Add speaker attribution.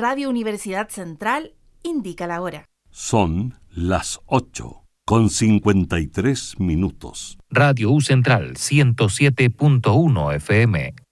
Speaker 1: Radio Universidad Central indica la hora.
Speaker 2: Son las 8:53.
Speaker 3: Radio U Central 107.1 FM.